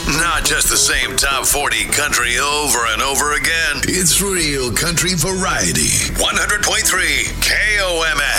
Not just the same top 40 country over and over again. It's real country variety. 100.3 KOMS.